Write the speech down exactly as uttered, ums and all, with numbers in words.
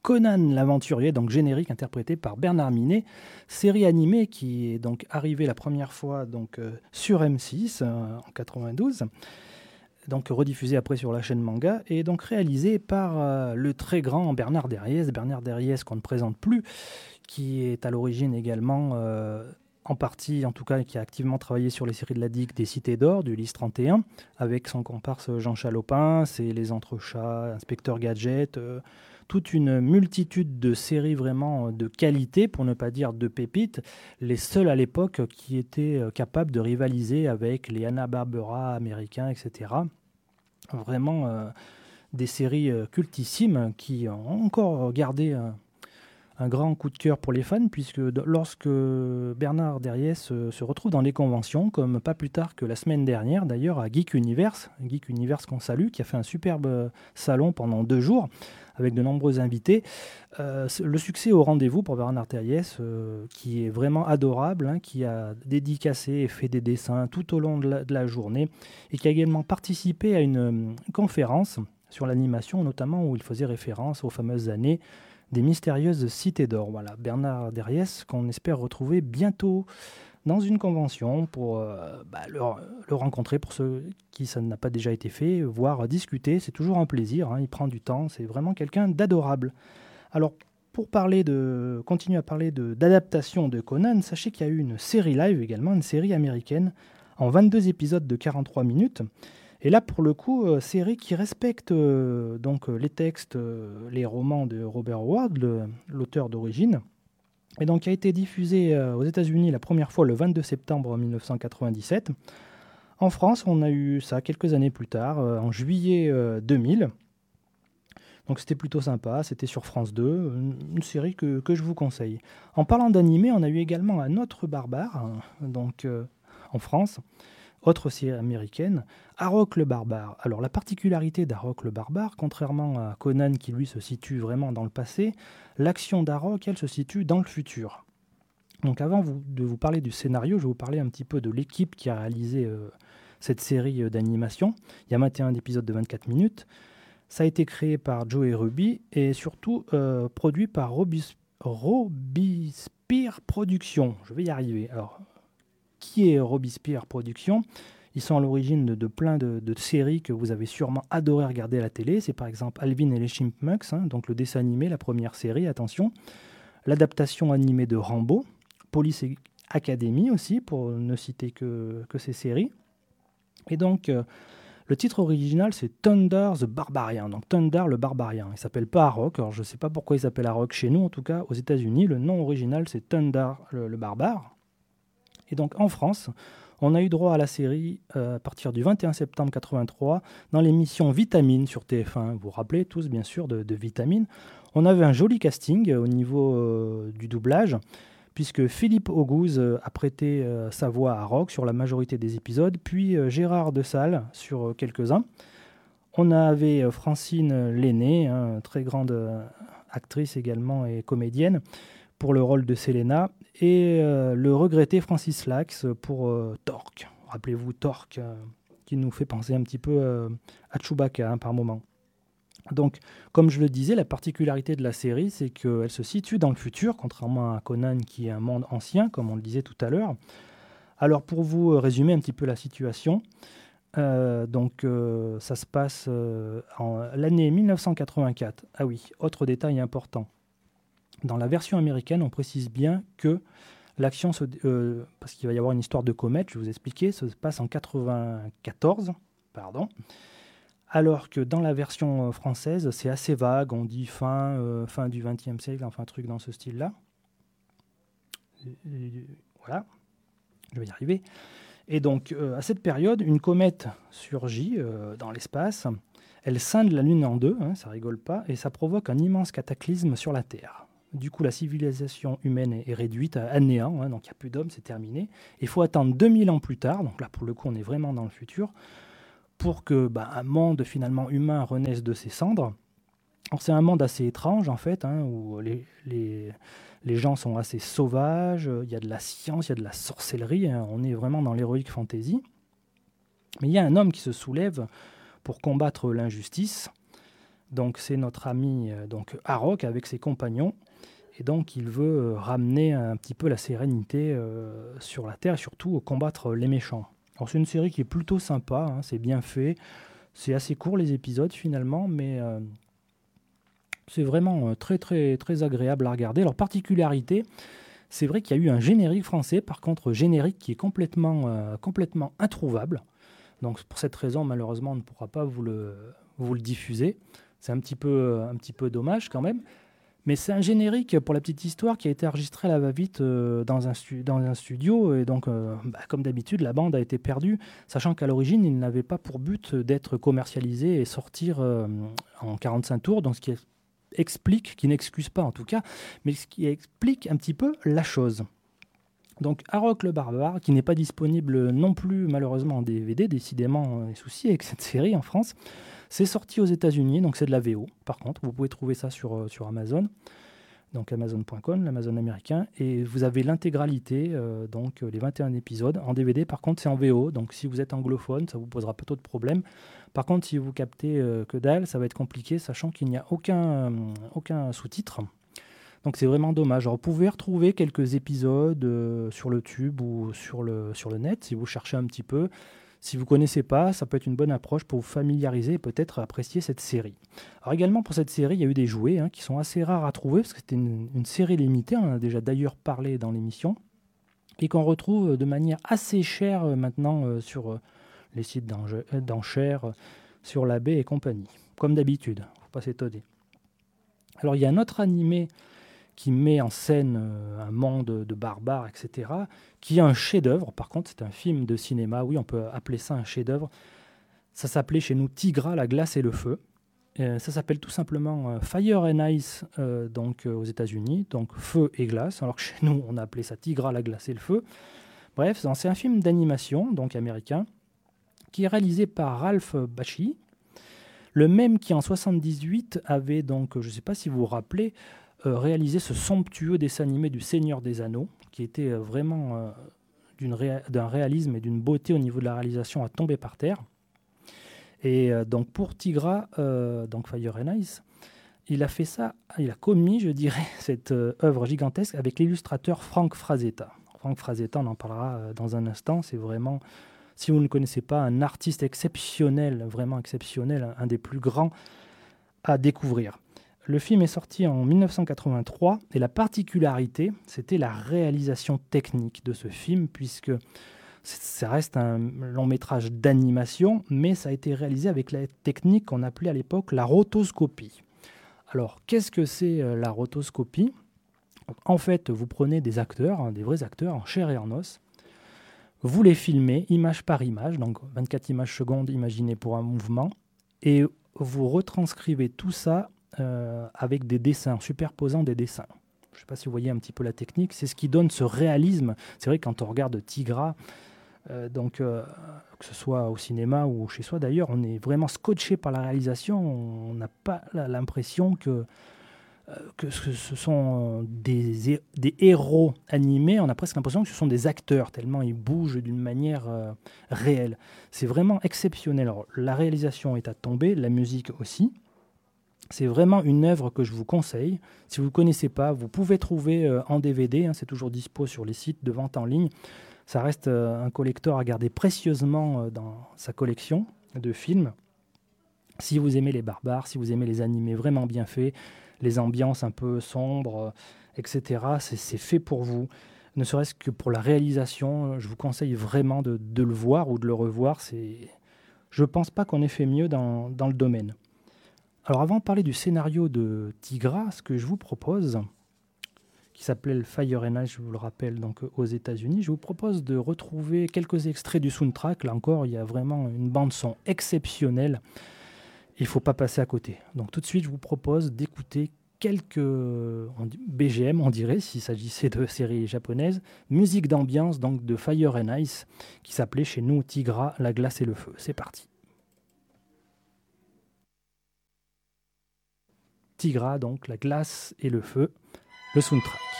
Conan l'Aventurier, donc générique interprété par Bernard Minet, série animée qui est donc arrivée la première fois donc, euh, sur M six euh, en quatre-vingt-douze, donc rediffusée après sur la chaîne Manga, et donc réalisée par euh, le très grand Bernard Derriès, Bernard Derriès qu'on ne présente plus, qui est à l'origine également... Euh, en partie, en tout cas, qui a activement travaillé sur les séries de la D I C des Cités d'Or, du Lys trente et un, avec son comparse Jean Chalopin, c'est Les Entrechats, Inspecteur Gadget, euh, toute une multitude de séries vraiment de qualité, pour ne pas dire de pépites, les seules à l'époque qui étaient capables de rivaliser avec les Hanna-Barbera américains, et cetera. Vraiment euh, des séries cultissimes qui ont encore gardé... Euh, un grand coup de cœur pour les fans, puisque lorsque Bernard Derriès se, se retrouve dans les conventions, comme pas plus tard que la semaine dernière d'ailleurs à Geek Universe, Geek Universe qu'on salue, qui a fait un superbe salon pendant deux jours avec de nombreux invités, euh, le succès au rendez-vous pour Bernard Derriès, euh, qui est vraiment adorable, hein, qui a dédicacé et fait des dessins tout au long de la, de la journée, et qui a également participé à une, une conférence sur l'animation, notamment où il faisait référence aux fameuses années des mystérieuses Cités d'Or. Voilà, Bernard Derriès, qu'on espère retrouver bientôt dans une convention pour euh, bah, le, le rencontrer, pour ceux qui ça n'a pas déjà été fait, voire discuter. C'est toujours un plaisir, hein, il prend du temps, c'est vraiment quelqu'un d'adorable. Alors, pour parler de, continuer à parler de, d'adaptation de Conan, sachez qu'il y a eu une série live également, une série américaine, en vingt-deux épisodes de quarante-trois minutes. Et là, pour le coup, euh, série qui respecte euh, donc, euh, les textes, euh, les romans de Robert Howard, le, l'auteur d'origine, et donc qui a été diffusée euh, aux États-Unis la première fois le vingt-deux septembre mille neuf cent quatre-vingt-dix-sept. En France, on a eu ça quelques années plus tard, euh, en juillet euh, deux mille. Donc c'était plutôt sympa, c'était sur France deux, une, une série que, que je vous conseille. En parlant d'animé, on a eu également Un autre barbare, hein, donc euh, en France. Autre série américaine, Arok le Barbare. Alors la particularité d'Arok le Barbare, contrairement à Conan qui lui se situe vraiment dans le passé, l'action d'Arok, elle se situe dans le futur. Donc avant vous, de vous parler du scénario, je vais vous parler un petit peu de l'équipe qui a réalisé euh, cette série d'animation. Il y a vingt et un épisodes de vingt-quatre minutes. Ça a été créé par Joey Ruby et surtout euh, produit par Robis- Robespierre Productions. Je vais y arriver. Alors, qui est Robespierre Productions? Ils sont à l'origine de, de plein de, de séries que vous avez sûrement adoré regarder à la télé. C'est par exemple Alvin et les Chipmunks, hein, donc le dessin animé, la première série, attention. L'adaptation animée de Rambo, Police Academy aussi, pour ne citer que, que ces séries. Et donc, euh, le titre original, c'est Thunder the Barbarian, donc Thunder le Barbarian. Il ne s'appelle pas Arok, alors je ne sais pas pourquoi il s'appelle Arok chez nous, en tout cas aux États-Unis, le nom original c'est Thunder le, le Barbare. Et donc en France, on a eu droit à la série euh, à partir du vingt et un septembre quatre-vingt-trois dans l'émission Vitamine sur T F un. Vous vous rappelez tous bien sûr de, de Vitamine. On avait un joli casting au niveau euh, du doublage, puisque Philippe Auguste euh, a prêté euh, sa voix à Rock sur la majorité des épisodes, puis euh, Gérard Desalle sur euh, quelques-uns. On avait euh, Francine Lenné, hein, très grande euh, actrice également et comédienne, pour le rôle de Selena, et euh, le regretté Francis Lax pour euh, Torque. Rappelez-vous Torque, euh, qui nous fait penser un petit peu euh, à Chewbacca hein, par moment. Donc, comme je le disais, la particularité de la série, c'est qu'elle se situe dans le futur, contrairement à Conan qui est un monde ancien, comme on le disait tout à l'heure. Alors, pour vous résumer un petit peu la situation, euh, donc euh, ça se passe euh, en l'année mille neuf cent quatre-vingt-quatre. Ah oui, autre détail important. Dans la version américaine, on précise bien que l'action, se, euh, parce qu'il va y avoir une histoire de comète, je vais vous expliquer, ça se passe en quatre-vingt-quatorze, pardon, alors que dans la version française, c'est assez vague, on dit fin, euh, fin du vingtième siècle, enfin un truc dans ce style-là. Et, voilà, je vais y arriver. Et donc, euh, à cette période, une comète surgit euh, dans l'espace, elle scinde la Lune en deux, hein, ça rigole pas, et ça provoque un immense cataclysme sur la Terre. Du coup, la civilisation humaine est réduite à néant, hein, donc il n'y a plus d'hommes, c'est terminé. Il faut attendre deux mille ans plus tard, donc là pour le coup on est vraiment dans le futur, pour que bah, un monde finalement humain renaisse de ses cendres. Alors, c'est un monde assez étrange en fait, hein, où les, les, les gens sont assez sauvages, il y a de la science, il y a de la sorcellerie, hein, on est vraiment dans l'héroïque fantasy. Mais il y a un homme qui se soulève pour combattre l'injustice. Donc c'est notre ami euh, donc Arok avec ses compagnons. Et donc il veut euh, ramener un petit peu la sérénité euh, sur la Terre et surtout euh, combattre les méchants. Alors c'est une série qui est plutôt sympa, hein, c'est bien fait. C'est assez court les épisodes finalement, mais euh, c'est vraiment euh, très très très agréable à regarder. Alors particularité, c'est vrai qu'il y a eu un générique français, par contre générique qui est complètement, euh, complètement introuvable. Donc pour cette raison, malheureusement, on ne pourra pas vous le, vous le diffuser. C'est un petit peu, un petit peu dommage quand même. Mais c'est un générique, pour la petite histoire, qui a été enregistré à la va-vite euh, dans, un stu- dans un studio. Et donc, euh, bah, comme d'habitude, la bande a été perdue, sachant qu'à l'origine, il n'avait pas pour but d'être commercialisé et sortir euh, en quarante-cinq tours. Donc, ce qui explique, qui n'excuse pas en tout cas, mais ce qui explique un petit peu la chose. Donc, Arok le Barbare, qui n'est pas disponible non plus malheureusement en D V D, décidément, les soucis avec cette série en France. C'est sorti aux États-Unis, donc c'est de la V O. Par contre, vous pouvez trouver ça sur, euh, sur Amazon, donc amazon point com, l'Amazon américain, et vous avez l'intégralité, euh, donc euh, les vingt et un épisodes. En D V D, par contre, c'est en V O, donc si vous êtes anglophone, ça vous posera pas trop de problèmes. Par contre, si vous captez euh, que dalle, ça va être compliqué, sachant qu'il n'y a aucun, euh, aucun sous-titre. Donc c'est vraiment dommage. Alors, vous pouvez retrouver quelques épisodes euh, sur le tube ou sur le, sur le net, si vous cherchez un petit peu. Si vous ne connaissez pas, ça peut être une bonne approche pour vous familiariser et peut-être apprécier cette série. Alors également pour cette série, il y a eu des jouets hein, qui sont assez rares à trouver parce que c'était une, une série limitée, on en a déjà d'ailleurs parlé dans l'émission, et qu'on retrouve de manière assez chère euh, maintenant euh, sur euh, les sites d'enche- euh, d'enchères, euh, sur l'A B et compagnie, comme d'habitude, il ne faut pas s'étonner. Alors il y a un autre animé qui met en scène euh, un monde de barbares, et cetera, qui est un chef-d'œuvre. Par contre, c'est un film de cinéma. Oui, on peut appeler ça un chef-d'œuvre. Ça s'appelait chez nous Tigra, la glace et le feu. Euh, ça s'appelle tout simplement euh, Fire and Ice euh, donc, euh, aux États-Unis, donc feu et glace. Alors que chez nous, on a appelé ça Tigra, la glace et le feu. Bref, c'est un film d'animation, donc américain, qui est réalisé par Ralph Bakshi, le même qui en soixante-dix-huit avait donc, je ne sais pas si vous vous rappelez, Euh, réalisé ce somptueux dessin animé du Seigneur des Anneaux, qui était euh, vraiment euh, d'une réa- d'un réalisme et d'une beauté au niveau de la réalisation à tomber par terre. Et euh, donc pour Tigra, euh, donc Fire and Ice, il a fait ça, il a commis, je dirais, cette euh, œuvre gigantesque avec l'illustrateur Frank Frazetta. Frank Frazetta, on en parlera euh, dans un instant, c'est vraiment, si vous ne connaissez pas, un artiste exceptionnel, vraiment exceptionnel, un, un des plus grands à découvrir. Le film est sorti en mille neuf cent quatre-vingt-trois et la particularité, c'était la réalisation technique de ce film, puisque ça reste un long métrage d'animation, mais ça a été réalisé avec la technique qu'on appelait à l'époque la rotoscopie. Alors, qu'est-ce que c'est euh, la rotoscopie ? En fait, vous prenez des acteurs, hein, des vrais acteurs en chair et en os, vous les filmez image par image, donc vingt-quatre images secondes imaginées pour un mouvement, et vous retranscrivez tout ça Euh, avec des dessins, superposant des dessins. Je ne sais pas si vous voyez un petit peu la technique, c'est ce qui donne ce réalisme. C'est vrai que quand on regarde Tigra, euh, donc, euh, que ce soit au cinéma ou chez soi d'ailleurs, on est vraiment scotché par la réalisation, on n'a pas l'impression que, euh, que ce sont des, des héros animés, on a presque l'impression que ce sont des acteurs, tellement ils bougent d'une manière euh, réelle. C'est vraiment exceptionnel. Alors, la réalisation est à tomber, la musique aussi. C'est vraiment une œuvre que je vous conseille. Si vous ne connaissez pas, vous pouvez trouver euh, en D V D, hein, c'est toujours dispo sur les sites de vente en ligne. Ça reste euh, un collector à garder précieusement euh, dans sa collection de films. Si vous aimez les barbares, si vous aimez les animés vraiment bien faits, les ambiances un peu sombres, euh, et cetera, c'est, c'est fait pour vous. Ne serait-ce que pour la réalisation, je vous conseille vraiment de, de le voir ou de le revoir. C'est... Je ne pense pas qu'on ait fait mieux dans, dans le domaine. Alors avant de parler du scénario de Tigra, ce que je vous propose, qui s'appelait le Fire and Ice, je vous le rappelle, donc aux États-Unis, je vous propose de retrouver quelques extraits du soundtrack. Là encore, il y a vraiment une bande-son exceptionnelle. Il ne faut pas passer à côté. Donc tout de suite, je vous propose d'écouter quelques B G M, on dirait, s'il s'agissait de séries japonaises, musique d'ambiance donc de Fire and Ice, qui s'appelait chez nous Tigra, la glace et le feu. C'est parti. Tigra, donc la glace et le feu, le soundtrack.